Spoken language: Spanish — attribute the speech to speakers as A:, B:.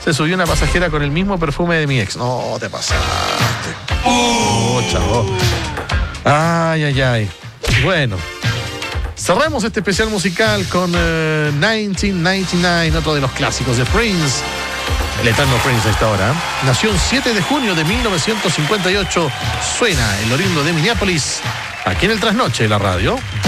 A: Se subió una pasajera con el mismo perfume de mi ex. No, te pasaste. Oh, chavo. Ay, ay, ay. Bueno. Cerramos este especial musical con 1999, otro de los clásicos de Prince. El eterno Prince a esta hora. Nació el 7 de junio de 1958. Suena el oriundo de Minneapolis, aquí en el Trasnoche de la radio.